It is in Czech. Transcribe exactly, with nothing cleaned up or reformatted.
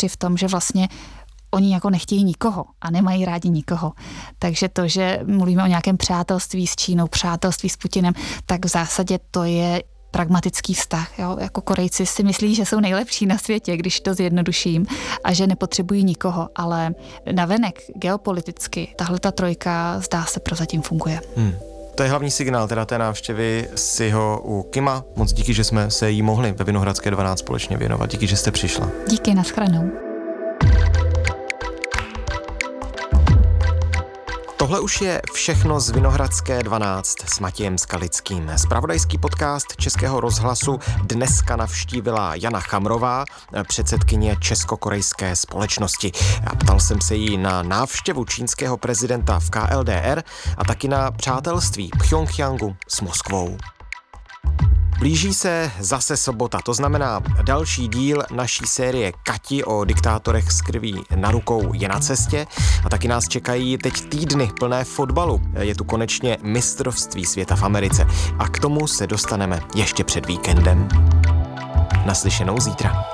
tři v tom, že vlastně oni jako nechtějí nikoho a nemají rádi nikoho. Takže to, že mluvíme o nějakém přátelství s Čínou, přátelství s Putinem, tak v zásadě to je pragmatický vztah. Jo? Jako Korejci si myslí, že jsou nejlepší na světě, když to zjednoduším, a že nepotřebují nikoho, ale navenek geopoliticky tahle ta trojka zdá se prozatím funguje. Hmm. To je hlavní signál teda té návštěvy Siho u Kima. Moc díky, že jsme se jí mohli ve Vinohradské dvanáct společně věnovat. Díky, že jste přišla. Díky, nashledanou. Tohle už je všechno z Vinohradské dvanáct s Matějem Skalickým. Zpravodajský podcast Českého rozhlasu dneska navštívila Jana Chamrová, předsedkyně Česko-korejské společnosti. A ptal jsem se jí na návštěvu čínského prezidenta v K L D R a taky na přátelství Pchjongjangu s Moskvou. Blíží se zase sobota, to znamená další díl naší série Kati o diktátorech s krví na rukou je na cestě a taky nás čekají teď týdny plné fotbalu. Je tu konečně mistrovství světa v Americe a k tomu se dostaneme ještě před víkendem. Naslyšenou zítra.